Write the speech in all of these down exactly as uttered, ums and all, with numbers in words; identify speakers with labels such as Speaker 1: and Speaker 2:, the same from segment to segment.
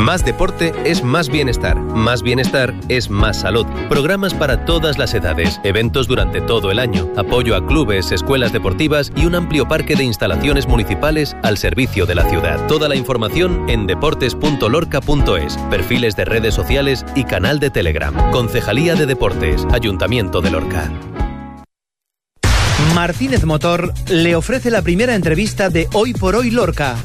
Speaker 1: Más deporte es más bienestar. Más bienestar es más salud. Programas para todas las edades, eventos durante todo el año, apoyo a clubes, escuelas deportivas y un amplio parque de instalaciones municipales al servicio de la ciudad. Toda la información en deportes punto lorca punto es, perfiles de redes sociales y canal de Telegram. Concejalía de Deportes, Ayuntamiento de Lorca.
Speaker 2: Martínez Motor le ofrece la primera entrevista de Hoy por Hoy Lorca.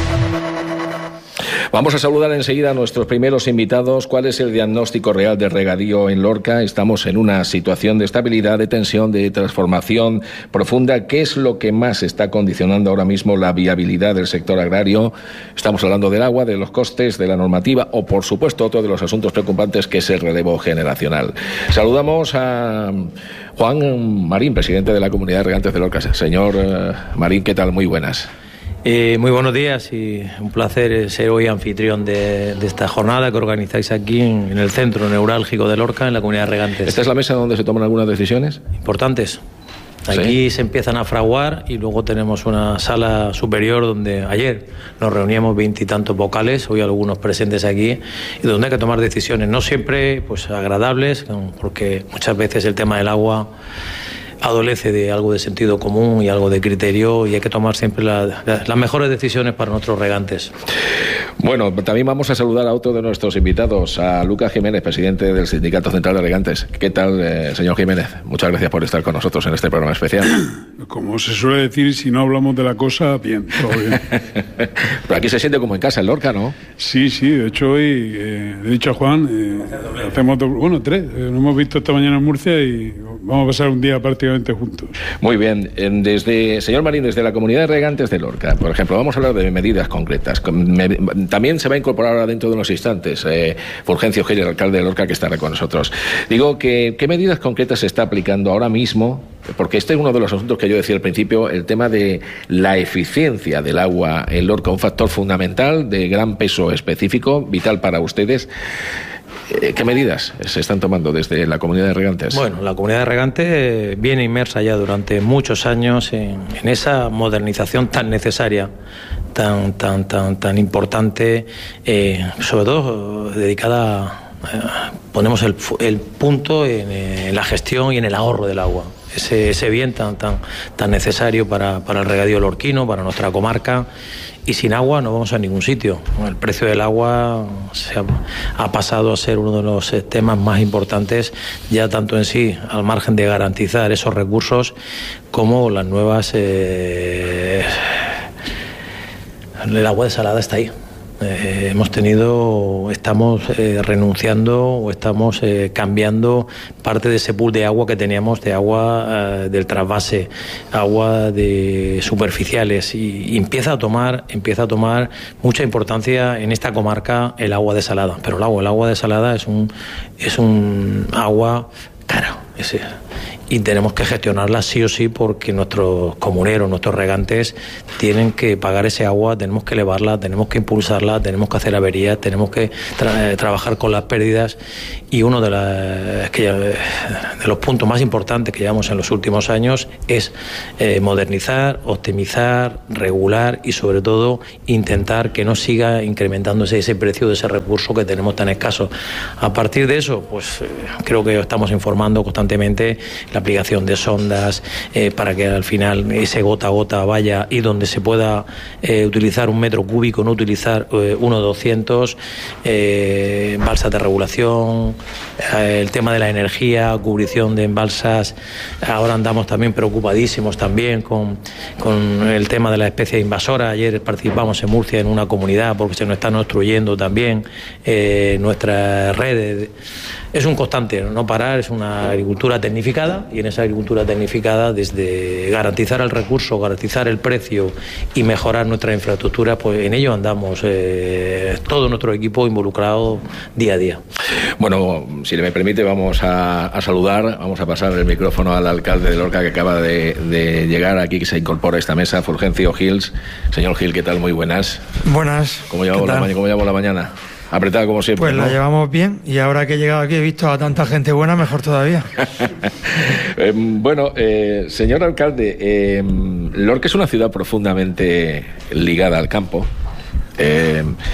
Speaker 3: Vamos a saludar enseguida a nuestros primeros invitados. ¿Cuál es el diagnóstico real de regadío en Lorca? Estamos en una situación de estabilidad, de tensión, de transformación profunda. ¿Qué es lo que más está condicionando ahora mismo la viabilidad del sector agrario? Estamos hablando del agua, de los costes, de la normativa o, por supuesto, otro de los asuntos preocupantes, que es el relevo generacional. Saludamos a Juan Marín, presidente de la Comunidad de Regantes de Lorca. Señor eh, Marín, ¿qué tal? Muy buenas.
Speaker 4: Eh, muy buenos días y un placer ser hoy anfitrión de, de esta jornada que organizáis aquí en, en el centro neurálgico de Lorca, en la Comunidad de Regantes.
Speaker 3: ¿Esta es la mesa donde se toman algunas decisiones?
Speaker 4: Importantes. Aquí ¿Sí? se empiezan a fraguar y luego tenemos una sala superior donde ayer nos reuníamos veintitantos vocales, hoy algunos presentes aquí, y donde hay que tomar decisiones, no siempre pues agradables, porque muchas veces el tema del agua adolece de algo de sentido común y algo de criterio, y hay que tomar siempre la, la, las mejores decisiones para nuestros regantes.
Speaker 3: Bueno, también vamos a saludar a otro de nuestros invitados, a Lucas Jiménez, presidente del Sindicato Central de Regantes. ¿Qué tal, eh, señor Jiménez? Muchas gracias por estar con nosotros en este programa especial.
Speaker 5: Como se suele decir, si no hablamos de la cosa, bien, todo bien.
Speaker 3: Pero aquí se siente como en casa, en Lorca, ¿no?
Speaker 5: Sí, sí, de hecho hoy, eh, he dicho a Juan, eh, hacemos dos, bueno, tres, eh, nos hemos visto esta mañana en Murcia y vamos a pasar un día prácticamente juntos.
Speaker 3: Muy bien, desde, señor Marín, desde la Comunidad de Regantes de Lorca, por ejemplo, vamos a hablar de medidas concretas. También se va a incorporar ahora dentro de unos instantes eh, Fulgencio Gil, el alcalde de Lorca, que estará con nosotros. Digo, que, ¿qué medidas concretas se está aplicando ahora mismo? Porque este es uno de los asuntos que yo decía al principio, el tema de la eficiencia del agua en Lorca, un factor fundamental de gran peso específico, vital para ustedes. ¿Qué medidas se están tomando desde la Comunidad de Regantes?
Speaker 4: Bueno, la Comunidad de Regantes viene inmersa ya durante muchos años en, en esa modernización tan necesaria, tan tan tan tan importante, eh, sobre todo dedicada a, eh, ponemos el, el punto en, en la gestión y en el ahorro del agua. Ese, ese bien tan tan tan necesario para, para el regadío lorquino, para nuestra comarca. Y sin agua no vamos a ningún sitio. El precio del agua se ha, ha pasado a ser uno de los temas más importantes, ya tanto en sí, al margen de garantizar esos recursos, como las nuevas... Eh, el agua desalada está ahí. Eh, hemos tenido, estamos eh, renunciando o estamos eh, cambiando parte de ese pool de agua que teníamos, de agua eh, del trasvase, agua de superficiales, y, y empieza a tomar, empieza a tomar mucha importancia en esta comarca el agua desalada. Pero el agua, el agua desalada es un, es un agua cara, ese. Y tenemos que gestionarla sí o sí, porque nuestros comuneros, nuestros regantes tienen que pagar ese agua, tenemos que elevarla, tenemos que impulsarla, tenemos que hacer averías, tenemos que tra- trabajar con las pérdidas. Y uno de, la, que, de los puntos más importantes que llevamos en los últimos años es eh, modernizar, optimizar, regular y sobre todo intentar que no siga incrementándose ese precio de ese recurso que tenemos tan escaso. A partir de eso, pues eh, creo que estamos informando constantemente la aplicación de sondas eh, para que al final ese gota a gota vaya, y donde se pueda eh, utilizar un metro cúbico, no utilizar eh, uno doscientos, eh, balsas de regulación, eh, el tema de la energía, cubrición de embalsas. Ahora andamos también preocupadísimos también con, con el tema de la especie invasora. Ayer participamos en Murcia en una comunidad porque se nos están obstruyendo también eh, nuestras redes. Es un constante, no parar, es una agricultura tecnificada, y en esa agricultura tecnificada, desde garantizar el recurso, garantizar el precio y mejorar nuestra infraestructura, pues en ello andamos eh, todo nuestro equipo involucrado día a día.
Speaker 3: Bueno, si me permite, vamos a, a saludar, vamos a pasar el micrófono al alcalde de Lorca, que acaba de, de llegar aquí, que se incorpora a esta mesa, Fulgencio Gil. Señor Gil, ¿qué tal? Muy buenas.
Speaker 6: Buenas.
Speaker 3: ¿Cómo llevamos la, ma- ¿cómo llevamos la mañana? Apretada como siempre.
Speaker 6: Pues
Speaker 3: ¿no?
Speaker 6: La llevamos bien, y ahora que he llegado aquí he visto a tanta gente buena, mejor todavía.
Speaker 3: eh, bueno, eh, señor alcalde, eh, Lorca es una ciudad profundamente ligada al campo. Eh,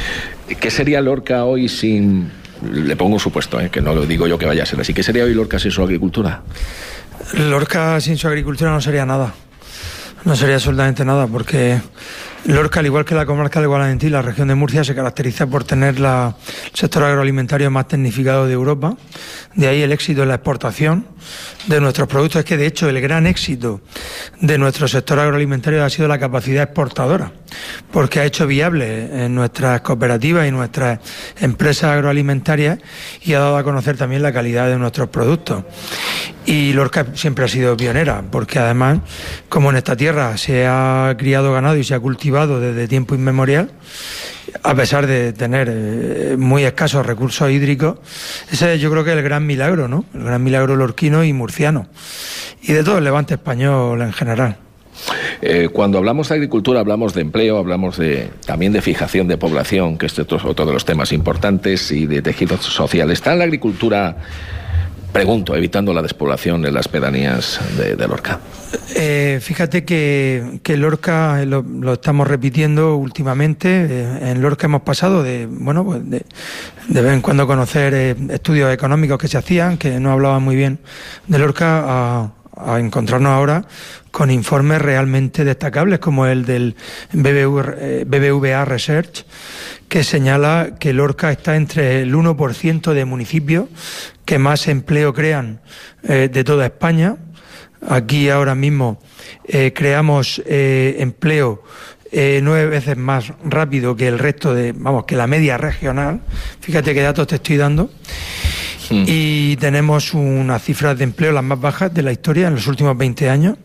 Speaker 3: ¿Qué sería Lorca hoy sin... Le pongo un supuesto, ¿eh? Que no lo digo yo que vaya a ser así. ¿Qué sería hoy Lorca sin su agricultura?
Speaker 6: Lorca sin su agricultura no sería nada. No sería absolutamente nada, porque Lorca, al igual que la comarca del Guadalquivir, la región de Murcia, se caracteriza por tener la, el sector agroalimentario más tecnificado de Europa. De ahí el éxito en la exportación de nuestros productos. Es que, de hecho, el gran éxito de nuestro sector agroalimentario ha sido la capacidad exportadora, porque ha hecho viable en nuestras cooperativas y nuestras empresas agroalimentarias y ha dado a conocer también la calidad de nuestros productos. Y Lorca siempre ha sido pionera, porque además, como en esta tierra se ha criado ganado y se ha cultivado desde tiempo inmemorial, a pesar de tener eh, muy escasos recursos hídricos, ese yo creo que es el gran milagro, ¿no? El gran milagro lorquino y murciano, y de todo el levante español en general.
Speaker 3: Eh, cuando hablamos de agricultura, hablamos de empleo, hablamos de también de fijación de población, que este es otro de los temas importantes, y de tejido social. ¿Está en la agricultura, pregunto, evitando la despoblación en las pedanías de, de Lorca?
Speaker 6: Eh, fíjate que, que Lorca, lo, lo estamos repitiendo últimamente, eh, en Lorca hemos pasado de, bueno, pues de, de vez en cuando conocer eh, estudios económicos que se hacían, que no hablaban muy bien de Lorca, a, a encontrarnos ahora con informes realmente destacables, como el del B B V A Research, que señala que Lorca está entre el uno por ciento de municipios que más empleo crean eh, de toda España. Aquí ahora mismo eh, creamos eh, empleo eh, nueve veces más rápido que el resto de, vamos, que la media regional. Fíjate qué datos te estoy dando. Sí. Y tenemos unas cifras de empleo las más bajas de la historia en los últimos veinte años.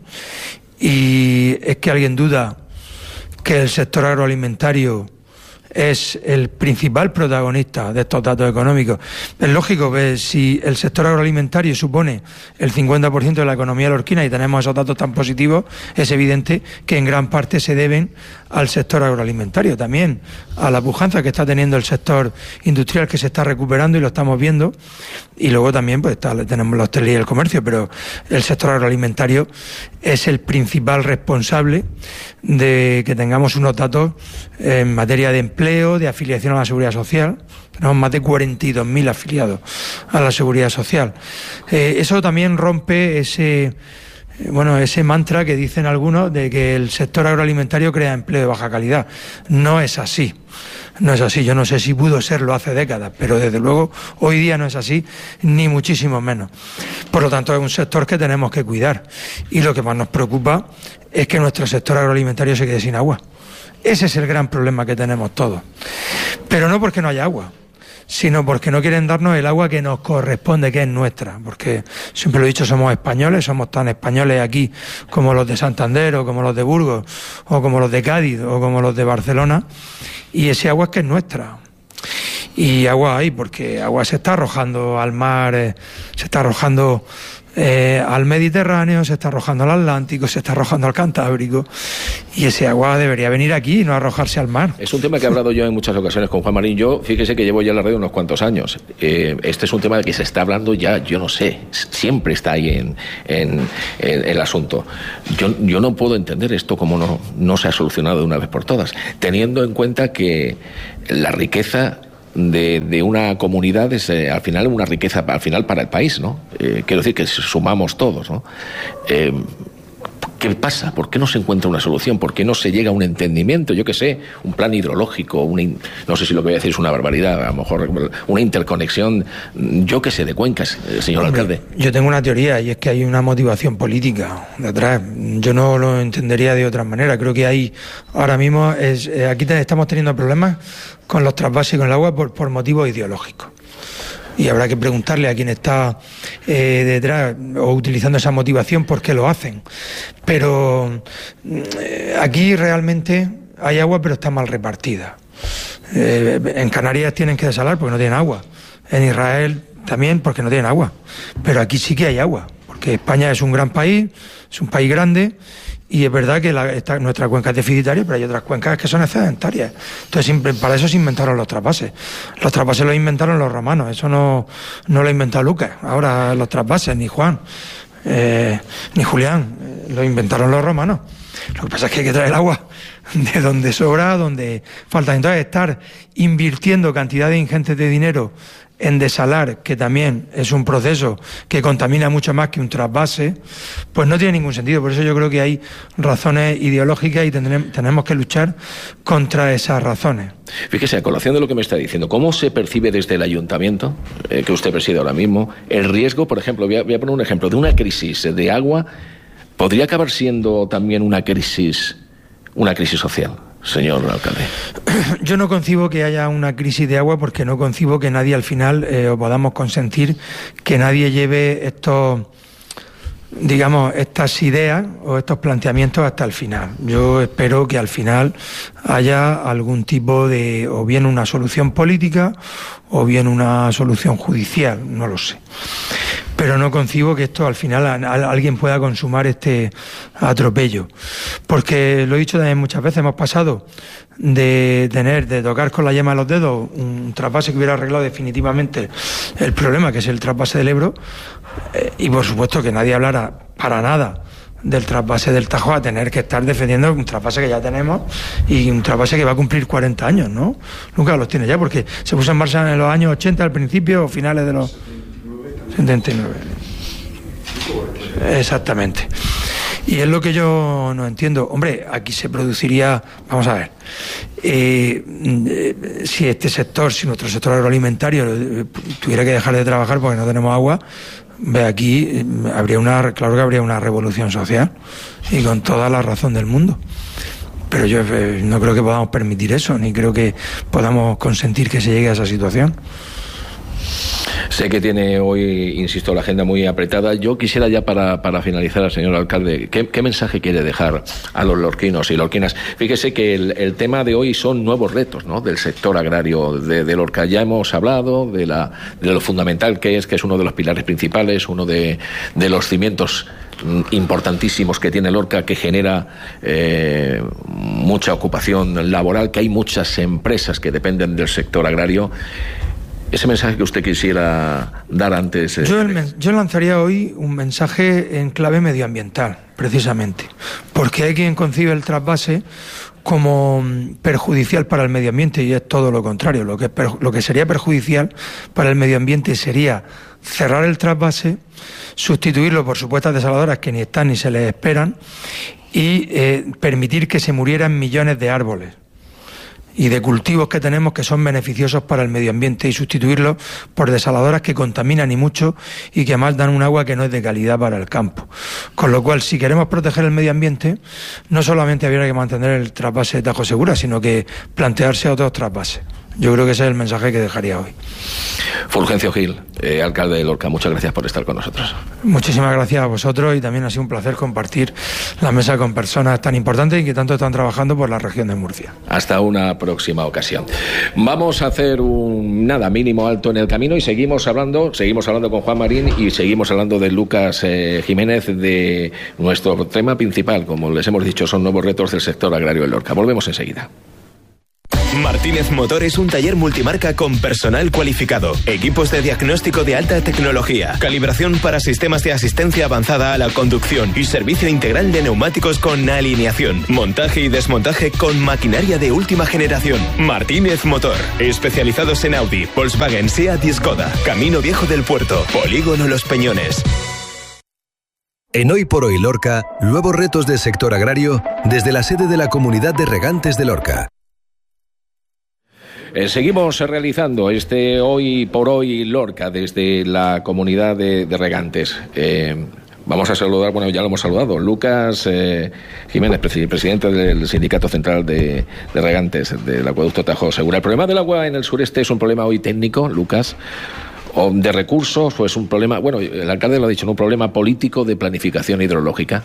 Speaker 6: Y es que alguien duda que el sector agroalimentario es el principal protagonista de estos datos económicos. Es lógico que si el sector agroalimentario supone el cincuenta por ciento de la economía lorquina y tenemos esos datos tan positivos, es evidente que en gran parte se deben al sector agroalimentario, también a la pujanza que está teniendo el sector industrial, que se está recuperando y lo estamos viendo, y luego también pues está, tenemos la hostelería y el comercio, pero el sector agroalimentario es el principal responsable de que tengamos unos datos en materia de empleo, de afiliación a la Seguridad Social. Tenemos más de cuarenta y dos mil afiliados a la Seguridad Social. Eh, eso también rompe ese... Bueno, ese mantra que dicen algunos de que el sector agroalimentario crea empleo de baja calidad. No es así, no es así. Yo no sé si pudo serlo hace décadas, pero desde luego hoy día no es así, ni muchísimo menos. Por lo tanto, es un sector que tenemos que cuidar. Y lo que más nos preocupa es que nuestro sector agroalimentario se quede sin agua. Ese es el gran problema que tenemos todos. Pero no porque no haya agua, sino porque no quieren darnos el agua que nos corresponde, que es nuestra, porque siempre lo he dicho, somos españoles, somos tan españoles aquí como los de Santander, o como los de Burgos, o como los de Cádiz, o como los de Barcelona, y ese agua es que es nuestra. Y agua hay, porque agua se está arrojando al mar, eh, se está arrojando eh, al Mediterráneo, se está arrojando al Atlántico, se está arrojando al Cantábrico, y ese agua debería venir aquí y no arrojarse al mar.
Speaker 3: Es un tema que he hablado yo en muchas ocasiones con Juan Marín. Yo, fíjese que llevo ya en la radio unos cuantos años. Eh, este es un tema de que se está hablando ya, yo no sé, siempre está ahí en, en, en el asunto. Yo, yo no puedo entender esto como no, no se ha solucionado de una vez por todas, teniendo en cuenta que la riqueza de, de una comunidad es eh, al final una riqueza al final para el país, ¿no? Eh, quiero decir que sumamos todos, ¿no? Eh, ¿Qué pasa? ¿Por qué no se encuentra una solución? ¿Por qué no se llega a un entendimiento? Yo qué sé, un plan hidrológico, una in... no sé si lo que voy a decir es una barbaridad, a lo mejor una interconexión, yo qué sé, de cuencas, señor Hombre, alcalde.
Speaker 6: Yo tengo una teoría, y es que hay una motivación política detrás. Yo no lo entendería de otra manera. Creo que hay, ahora mismo, es, eh, aquí estamos teniendo problemas con los trasvases y con el agua por, por motivos ideológicos. Y habrá que preguntarle a quien está eh, detrás o utilizando esa motivación por qué lo hacen. Pero eh, aquí realmente hay agua, pero está mal repartida. Eh, en Canarias tienen que desalar porque no tienen agua. En Israel también porque no tienen agua. Pero aquí sí que hay agua, porque España es un gran país, es un país grande. Y es verdad que la, esta, nuestra cuenca es deficitaria, pero hay otras cuencas que son excedentarias. Entonces, para eso se inventaron los trasvases. Los trasvases los inventaron los romanos, eso no, no lo ha inventado Lucas. Ahora los trasvases, ni Juan, eh, ni Julián, eh, lo inventaron los romanos. Lo que pasa es que hay que traer el agua de donde sobra a donde falta. Entonces, estar invirtiendo cantidades ingentes de dinero en desalar, que también es un proceso que contamina mucho más que un trasvase, pues no tiene ningún sentido. Por eso yo creo que hay razones ideológicas y tendremos, tenemos que luchar contra esas razones.
Speaker 3: Fíjese, a colación de lo que me está diciendo, ¿cómo se percibe desde el ayuntamiento, eh, que usted preside ahora mismo, el riesgo, por ejemplo, voy a, voy a poner un ejemplo, de una crisis de agua, podría acabar siendo también una crisis, una crisis social? Señor alcalde.
Speaker 6: Yo no concibo que haya una crisis de agua, porque no concibo que nadie al final eh, o podamos consentir que nadie lleve estos, digamos, estas ideas o estos planteamientos hasta el final. Yo espero que al final haya algún tipo de, o bien una solución política o bien una solución judicial, no lo sé. Pero no concibo que esto al final a, a, alguien pueda consumar este atropello. Porque lo he dicho también muchas veces, hemos pasado de tener, de tocar con la yema de los dedos un trasvase que hubiera arreglado definitivamente el problema, que es el trasvase del Ebro, eh, y por supuesto que nadie hablara para nada del trasvase del Tajo, a tener que estar defendiendo un trasvase que ya tenemos y un trasvase que va a cumplir cuarenta años, ¿no? Nunca los tiene ya, porque se puso en marcha en los años ochenta al principio o finales de los setenta y nueve. Exactamente. Y es lo que yo no entiendo. Hombre, aquí se produciría, vamos a ver, eh, eh, si este sector, si nuestro sector agroalimentario eh, tuviera que dejar de trabajar porque no tenemos agua, ve aquí, eh, habría una, claro que habría una revolución social, y con toda la razón del mundo. Pero yo eh, no creo que podamos permitir eso, ni creo que podamos consentir que se llegue a esa situación.
Speaker 3: Sé que tiene hoy, insisto, la agenda muy apretada. Yo quisiera ya para, para finalizar, señor alcalde, ¿qué, ¿qué mensaje quiere dejar a los lorquinos y lorquinas? Fíjese que el, el tema de hoy son nuevos retos, ¿no?, del sector agrario de, de Lorca. Ya hemos hablado de, la, de lo fundamental que es, que es uno de los pilares principales, uno de, de los cimientos importantísimos que tiene Lorca, que genera eh, mucha ocupación laboral, que hay muchas empresas que dependen del sector agrario. Ese mensaje que usted quisiera dar antes. Eh...
Speaker 6: Yo, el, yo lanzaría hoy un mensaje en clave medioambiental, precisamente, porque hay quien concibe el trasvase como perjudicial para el medio ambiente, y es todo lo contrario. Lo que, es, lo que sería perjudicial para el medio ambiente sería cerrar el trasvase, sustituirlo por supuestas desaladoras que ni están ni se les esperan, y eh, permitir que se murieran millones de árboles y de cultivos que tenemos que son beneficiosos para el medio ambiente, y sustituirlos por desaladoras que contaminan y mucho, y que además dan un agua que no es de calidad para el campo. Con lo cual, si queremos proteger el medio ambiente, no solamente habría que mantener el trasvase de Tajo Segura, sino que plantearse otros trasvases. Yo creo que ese es el mensaje que dejaría hoy.
Speaker 3: Fulgencio Gil, eh, alcalde de Lorca, muchas gracias por estar con nosotros.
Speaker 6: Muchísimas gracias a vosotros, y también ha sido un placer compartir la mesa con personas tan importantes y que tanto están trabajando por la región de Murcia.
Speaker 3: Hasta una próxima ocasión. Vamos a hacer un nada mínimo alto en el camino y seguimos hablando, seguimos hablando con Juan Marín y seguimos hablando de Lucas eh, Jiménez, de nuestro tema principal. Como les hemos dicho, son nuevos retos del sector agrario de Lorca. Volvemos enseguida.
Speaker 7: Martínez Motor es un taller multimarca con personal cualificado, equipos de diagnóstico de alta tecnología, calibración para sistemas de asistencia avanzada a la conducción y servicio integral de neumáticos con alineación, montaje y desmontaje con maquinaria de última generación. Martínez Motor, especializados en Audi, Volkswagen, Seat y Skoda. Camino Viejo del Puerto, Polígono Los Peñones.
Speaker 1: En Hoy por Hoy Lorca, nuevos retos del sector agrario desde la sede de la Comunidad de Regantes de Lorca.
Speaker 3: Eh, seguimos realizando este Hoy por Hoy Lorca desde la Comunidad de, de Regantes. Eh, vamos a saludar, bueno, ya lo hemos saludado, Lucas eh, Jiménez, presidente del Sindicato Central de, de Regantes del Acueducto Tajo Segura. El problema del agua en el sureste es un problema hoy técnico, Lucas, o de recursos, o es un problema, bueno, el alcalde lo ha dicho, ¿no?, un problema político de planificación hidrológica.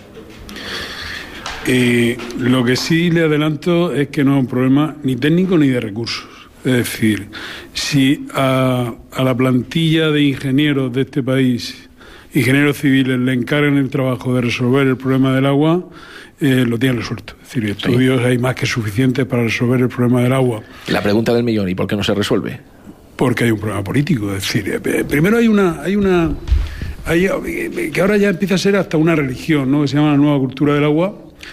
Speaker 5: Eh, lo que sí le adelanto es que no es un problema ni técnico ni de recursos. Es decir, si a, a la plantilla de ingenieros de este país, ingenieros civiles, le encargan el trabajo de resolver el problema del agua, eh, lo tienen resuelto. Es decir, estudios hay más que suficientes para resolver el problema del agua.
Speaker 3: La pregunta del millón, ¿y por qué no se resuelve?
Speaker 5: Porque hay un problema político. Es decir, eh, primero hay una... hay una hay, que ahora ya empieza a ser hasta una religión, ¿no?, que se llama la nueva cultura del agua,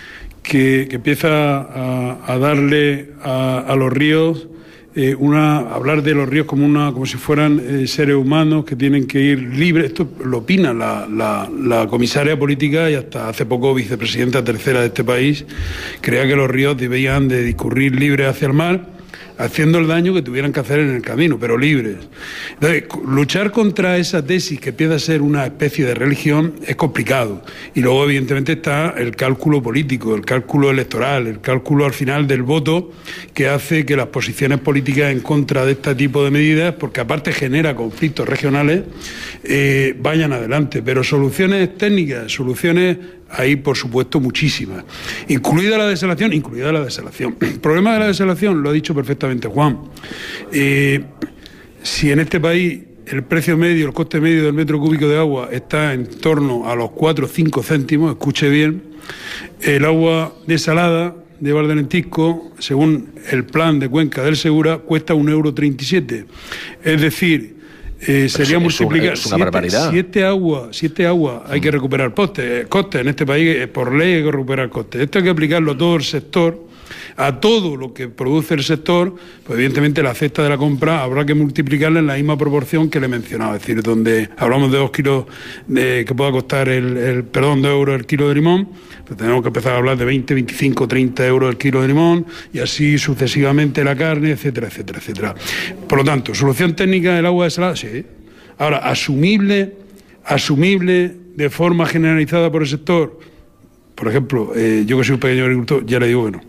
Speaker 5: que, que empieza a, a darle a, a los ríos eh, una hablar de los ríos como una como si fueran eh, seres humanos que tienen que ir libres. Esto lo opina la, la, la comisaria política y hasta hace poco vicepresidenta tercera de este país. Creía que los ríos debían de discurrir libres hacia el mar, haciendo el daño que tuvieran que hacer en el camino, pero libres. Entonces, luchar contra esa tesis que empieza a ser una especie de religión es complicado. Y luego, evidentemente, está el cálculo político, el cálculo electoral, el cálculo al final del voto, que hace que las posiciones políticas en contra de este tipo de medidas, porque aparte genera conflictos regionales, eh, vayan adelante. Pero soluciones técnicas, soluciones... hay, por supuesto, muchísimas. Incluida la desalación, incluida la desalación. El problema de la desalación lo ha dicho perfectamente Juan. Eh, si en este país el precio medio, el coste medio del metro cúbico de agua está en torno a los cuatro o cinco céntimos, escuche bien, el agua desalada de Valdelentisco, según el plan de Cuenca del Segura, cuesta un euro treinta y siete. Es decir... Eh, sería
Speaker 3: es
Speaker 5: multiplicar
Speaker 3: una, es una barbaridad.
Speaker 5: Si este agua, si este agua hay que recuperar costes, costes en este país, por ley hay que recuperar costes. Esto hay que aplicarlo a todo el sector, a todo lo que produce el sector, pues evidentemente la cesta de la compra habrá que multiplicarla en la misma proporción que le he mencionado. Es decir, donde hablamos de dos kilos de, que pueda costar el, el perdón, dos euros el kilo de limón, pues tenemos que empezar a hablar de veinte, veinticinco, treinta euros el kilo de limón y así sucesivamente la carne, etcétera, etcétera, etcétera. Por lo tanto, solución técnica del agua desalada, sí. Ahora, asumible, asumible de forma generalizada por el sector. Por ejemplo, eh, yo que soy un pequeño agricultor, ya le digo que no.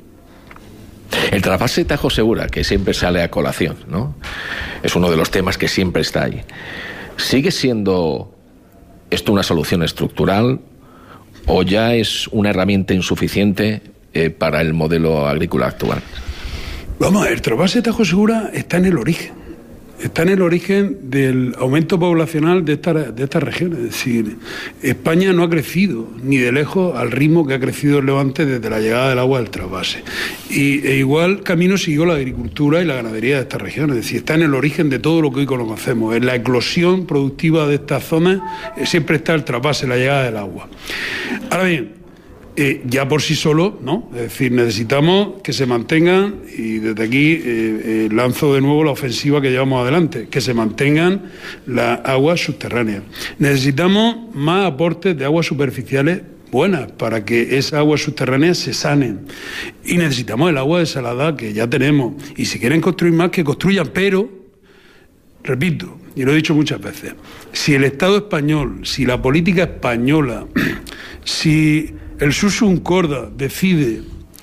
Speaker 3: El trasvase Tajo Segura, que siempre sale a colación, ¿no? Es uno de los temas que siempre está ahí. ¿Sigue siendo esto una solución estructural o ya es una herramienta insuficiente eh, para el modelo agrícola actual?
Speaker 5: Vamos, el trasvase Tajo Segura está en el origen. Está en el origen del aumento poblacional de esta, de esta región. Es decir, España no ha crecido ni de lejos al ritmo que ha crecido el Levante desde la llegada del agua del trasvase. Y e igual camino siguió la agricultura y la ganadería de esta región. Es decir, está en el origen de todo lo que hoy conocemos. En la eclosión productiva de estas zonas eh, siempre está el trasvase, la llegada del agua. Ahora bien, Eh, ya por sí solo, ¿no? Es decir, necesitamos que se mantengan, y desde aquí eh, eh, lanzo de nuevo la ofensiva que llevamos adelante, que se mantengan las aguas subterráneas. Necesitamos más aportes de aguas superficiales buenas para que esas aguas subterráneas se sanen. Y necesitamos el agua desalada que ya tenemos. Y si quieren construir más, que construyan, pero, repito, y lo he dicho muchas veces, si el Estado español, si la política española, si el Sursum Corda decide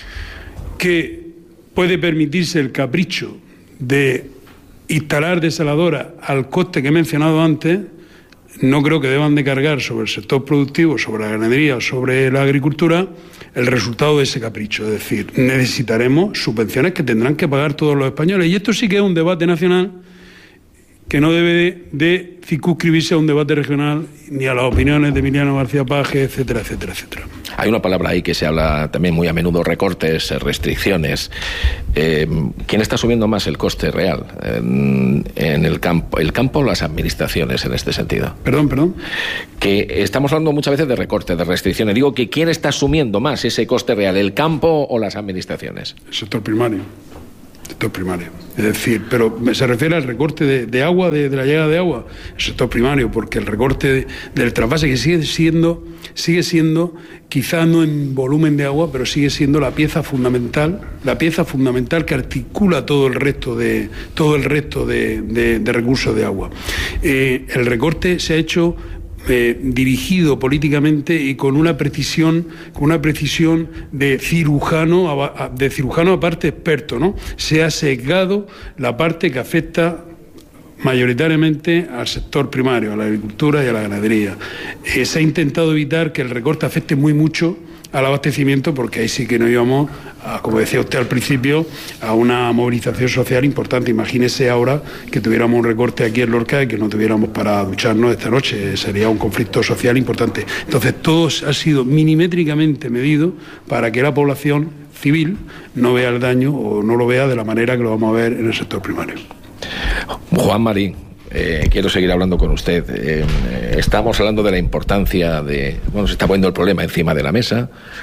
Speaker 5: que puede permitirse el capricho de instalar desaladoras al coste que he mencionado antes, no creo que deban de cargar sobre el sector productivo, sobre la ganadería o sobre la agricultura el resultado de ese capricho. Es decir, necesitaremos subvenciones que tendrán que pagar todos los españoles. Y esto sí que es un debate nacional que no debe de circunscribirse a un debate regional ni a las opiniones de Emiliano García Paje, etcétera, etcétera, etcétera.
Speaker 3: Hay una palabra ahí que se habla también muy a menudo, recortes, restricciones. Eh, ¿Quién está asumiendo más el coste real en, en el campo? ¿El campo o las administraciones en este sentido?
Speaker 5: Perdón, perdón.
Speaker 3: Que estamos hablando muchas veces de recortes, de restricciones. Digo que ¿quién está asumiendo más ese coste real, el campo o las administraciones?
Speaker 5: El sector primario. Sector primario. Es decir, pero se refiere al recorte de, de agua, de, de la llegada de agua, el sector primario, porque el recorte de, del trasvase, que sigue siendo, sigue siendo, quizá no en volumen de agua, pero sigue siendo la pieza fundamental, la pieza fundamental que articula todo el resto de, todo el resto de, de, de recursos de agua. Eh, el recorte se ha hecho Eh, dirigido políticamente y con una precisión, con una precisión de cirujano, de cirujano aparte experto, ¿no? Se ha sesgado la parte que afecta mayoritariamente al sector primario, a la agricultura y a la ganadería. Eh, se ha intentado evitar que el recorte afecte muy mucho al abastecimiento, porque ahí sí que nos íbamos, a, como decía usted al principio, a una movilización social importante. Imagínese ahora que tuviéramos un recorte aquí en Lorca y que no tuviéramos para ducharnos esta noche. Sería un conflicto social importante. Entonces, todo ha sido milimétricamente medido para que la población civil no vea el daño o no lo vea de la manera que lo vamos a ver en el sector primario.
Speaker 3: Juan Marín, eh, quiero seguir hablando con usted. Eh, estamos hablando de la importancia de... Bueno, se está poniendo el problema encima de la mesa.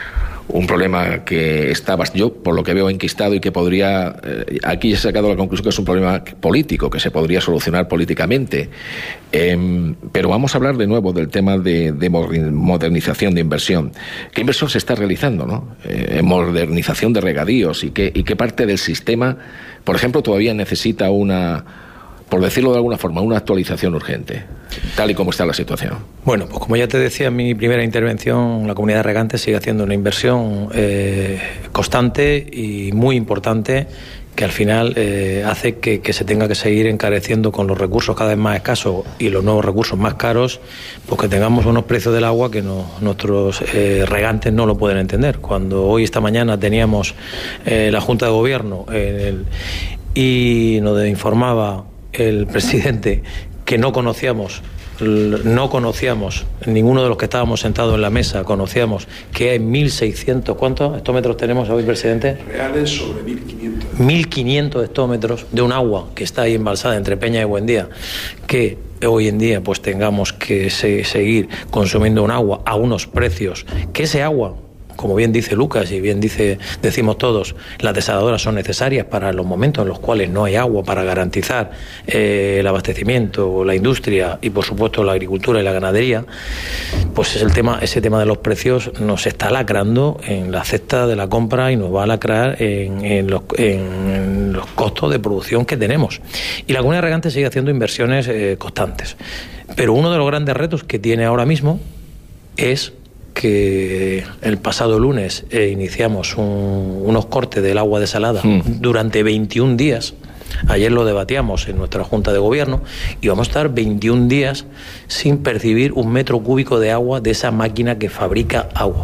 Speaker 3: un problema que está, yo por lo que veo, enquistado y que podría, eh, aquí he sacado la conclusión que es un problema político, que se podría solucionar políticamente. Eh, pero vamos a hablar de nuevo del tema de, de modernización, de inversión. ¿Qué inversión se está realizando, no? Eh, en modernización de regadíos y qué, y qué parte del sistema, por ejemplo, todavía necesita una, por decirlo de alguna forma, una actualización urgente, tal y como está la situación?
Speaker 4: Bueno, pues como ya te decía en mi primera intervención, la Comunidad de Regantes sigue haciendo una inversión eh, constante y muy importante, que al final eh, hace que, que se tenga que seguir encareciendo con los recursos cada vez más escasos y los nuevos recursos más caros, pues que tengamos unos precios del agua que no, nuestros eh, regantes no lo pueden entender. Cuando hoy, esta mañana, teníamos eh, la Junta de Gobierno en el, y nos informaba el presidente que no conocíamos no conocíamos, ninguno de los que estábamos sentados en la mesa conocíamos que hay mil seiscientos, ¿cuántos hectómetros tenemos hoy, presidente?
Speaker 5: Reales sobre mil quinientos.
Speaker 4: mil quinientos hectómetros de un agua que está ahí embalsada entre Peña y Buendía, que hoy en día pues tengamos que se, seguir consumiendo un agua a unos precios, que ese agua, como bien dice Lucas y bien dice decimos todos, las desaladoras son necesarias para los momentos en los cuales no hay agua, para garantizar eh, el abastecimiento, la industria y por supuesto la agricultura y la ganadería. Pues es el tema, ese tema de los precios nos está lacrando en la cesta de la compra y nos va a lacrar en, en, los, en, en los costos de producción que tenemos. Y la Comunidad de Regantes sigue haciendo inversiones eh, constantes. Pero uno de los grandes retos que tiene ahora mismo es que el pasado lunes eh, iniciamos un, unos cortes del agua desalada mm. durante veintiún días. Ayer lo debatíamos en nuestra Junta de Gobierno y vamos a estar veintiún días sin percibir un metro cúbico de agua de esa máquina que fabrica agua.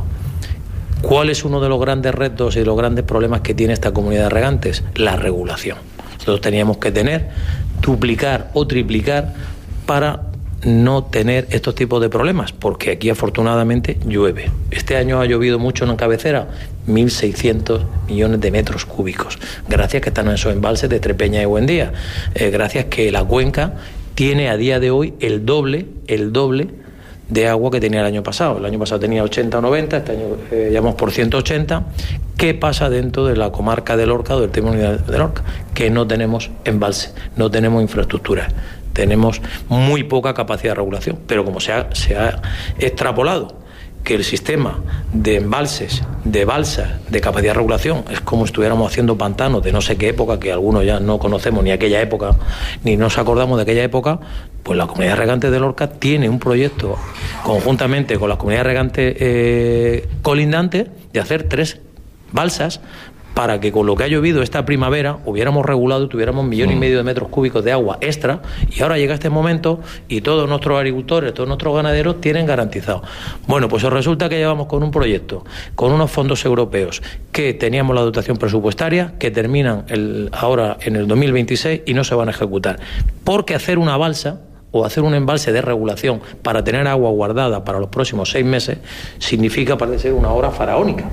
Speaker 4: ¿Cuál es uno de los grandes retos y los grandes problemas que tiene esta Comunidad de Regantes? La regulación. Nosotros teníamos que tener, duplicar o triplicar para no tener estos tipos de problemas, porque aquí afortunadamente llueve. Este año ha llovido mucho en cabecera, mil seiscientos millones de metros cúbicos, gracias que están en esos embalses de Trepeña y Buendía, eh, gracias que la cuenca tiene a día de hoy el doble, el doble de agua que tenía el año pasado. El año pasado tenía ochenta o noventa, este año eh, ya vamos por ciento ochenta. ¿Qué pasa dentro de la comarca de Lorca o del Tribunal de Lorca? Que no tenemos embalse, no tenemos infraestructura. Tenemos muy poca capacidad de regulación, pero como se ha, se ha extrapolado que el sistema de embalses, de balsas, de capacidad de regulación es como si estuviéramos haciendo pantanos de no sé qué época, que algunos ya no conocemos ni aquella época, ni nos acordamos de aquella época, pues la Comunidad de Regantes de Lorca tiene un proyecto conjuntamente con las comunidades regantes eh, colindantes de hacer tres balsas para que con lo que ha llovido esta primavera hubiéramos regulado y tuviéramos un millón y medio de metros cúbicos de agua extra, y ahora llega este momento y todos nuestros agricultores, todos nuestros ganaderos tienen garantizado. Bueno, pues resulta que llevamos con un proyecto, con unos fondos europeos, que teníamos la dotación presupuestaria, que terminan el, ahora en el dos mil veintiséis y no se van a ejecutar, porque hacer una balsa o hacer un embalse de regulación para tener agua guardada para los próximos seis meses significa, parece ser, una obra faraónica.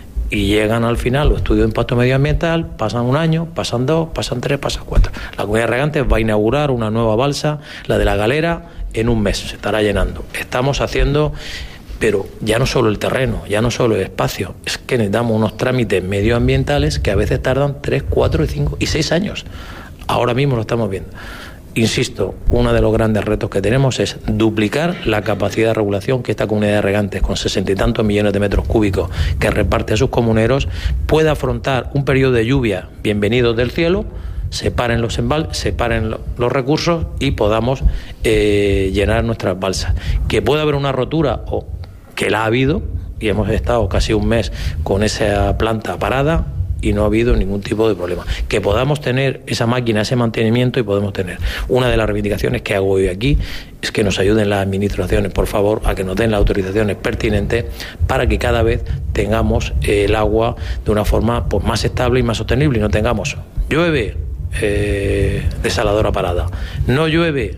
Speaker 4: Y llegan al final los estudios de impacto medioambiental, pasan un año, pasan dos, pasan tres, pasan cuatro. La Comunidad de Regantes va a inaugurar una nueva balsa, la de la Galera, en un mes, se estará llenando. Estamos haciendo, pero ya no solo el terreno, ya no solo el espacio, es que necesitamos unos trámites medioambientales que a veces tardan tres, cuatro, cinco y seis años. Ahora mismo lo estamos viendo. Insisto, uno de los grandes retos que tenemos es duplicar la capacidad de regulación que esta Comunidad de Regantes, con sesenta y tantos millones de metros cúbicos que reparte a sus comuneros, pueda afrontar un periodo de lluvia bienvenido del cielo, separen los embal, separen lo, los recursos y podamos eh, llenar nuestras balsas. Que pueda haber una rotura, o que la ha habido, y hemos estado casi un mes con esa planta parada, y no ha habido ningún tipo de problema. Que podamos tener esa máquina, ese mantenimiento, y podemos tener. Una de las reivindicaciones que hago hoy aquí es que nos ayuden las administraciones, por favor, a que nos den las autorizaciones pertinentes para que cada vez tengamos eh, el agua de una forma pues, más estable y más sostenible, y no tengamos llueve, eh, desaladora parada, no llueve,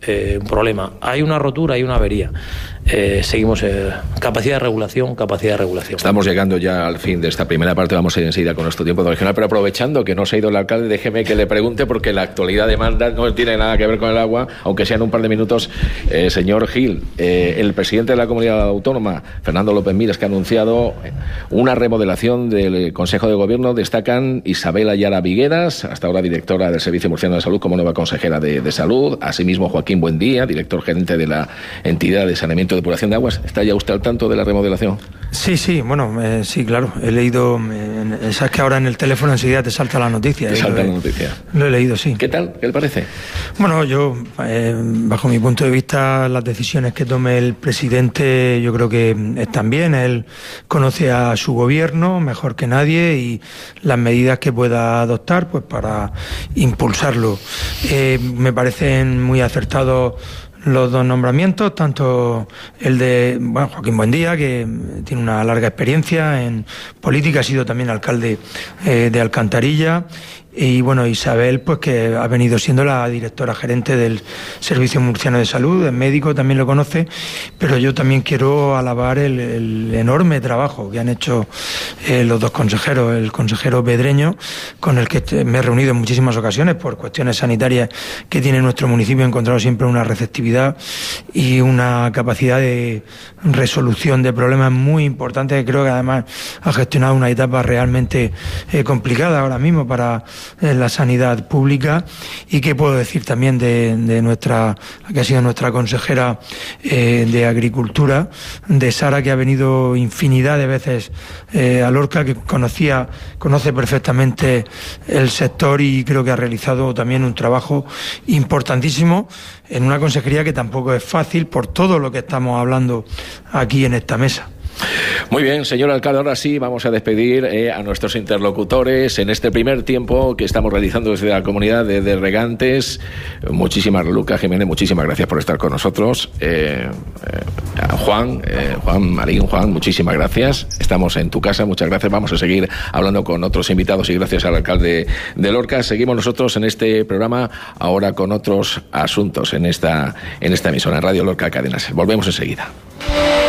Speaker 4: eh, un problema. Hay una rotura, hay una avería. Eh, seguimos eh, capacidad de regulación, capacidad de regulación.
Speaker 3: Estamos llegando ya al fin de esta primera parte, vamos a ir enseguida con nuestro tiempo de regional, pero aprovechando que no se ha ido el alcalde, déjeme que le pregunte, porque la actualidad demanda, no tiene nada que ver con el agua, aunque sea en un par de minutos. Eh, señor Gil, eh, el presidente de la comunidad autónoma, Fernando López Miras, que ha anunciado una remodelación del Consejo de Gobierno, destacan Isabel Ayala Vigueras, hasta ahora directora del Servicio Murciano de Salud, como nueva consejera de, de Salud, asimismo Joaquín Buendía, director gerente de la entidad de saneamiento y depuración de aguas. ¿Está ya usted al tanto de la remodelación?
Speaker 6: Sí, sí, bueno, eh, sí, claro, he leído, eh, sabes que ahora en el teléfono enseguida te salta la noticia.
Speaker 3: Te
Speaker 6: eh,
Speaker 3: salta
Speaker 6: lo,
Speaker 3: la noticia.
Speaker 6: Lo he leído, sí.
Speaker 3: ¿Qué tal? ¿Qué le parece?
Speaker 6: Bueno, yo, eh, bajo mi punto de vista, las decisiones que tome el presidente yo creo que están bien. Él conoce a su gobierno mejor que nadie y las medidas que pueda adoptar pues para impulsarlo. Eh, me parecen muy acertados los dos nombramientos, tanto el de bueno, Joaquín Buendía, que tiene una larga experiencia en política, ha sido también alcalde eh, de Alcantarilla, y bueno, Isabel, pues que ha venido siendo la directora gerente del Servicio Murciano de Salud, es médico, también lo conoce, pero yo también quiero alabar el, el enorme trabajo que han hecho eh, los dos consejeros, el consejero Pedreño, con el que me he reunido en muchísimas ocasiones por cuestiones sanitarias que tiene nuestro municipio, he encontrado siempre una receptividad y una capacidad de resolución de problemas muy importante, que creo que además ha gestionado una etapa realmente eh, complicada ahora mismo para en la sanidad pública. Y qué puedo decir también de, de nuestra, que ha sido nuestra consejera eh, de Agricultura, de Sara, que ha venido infinidad de veces eh, a Lorca, que conocía, conoce perfectamente el sector y creo que ha realizado también un trabajo importantísimo en una consejería que tampoco es fácil por todo lo que estamos hablando aquí en esta mesa.
Speaker 3: Muy bien, señor alcalde, ahora sí vamos a despedir eh, a nuestros interlocutores en este primer tiempo que estamos realizando desde la comunidad de, de regantes. Muchísimas, Luca Jiménez, muchísimas gracias por estar con nosotros. Eh, eh, Juan, eh, Juan Marín, Juan, muchísimas gracias. Estamos en tu casa, muchas gracias. Vamos a seguir hablando con otros invitados y gracias al alcalde de Lorca. Seguimos nosotros en este programa ahora con otros asuntos en esta, en esta emisora, en Radio Lorca Cadenas. Volvemos enseguida.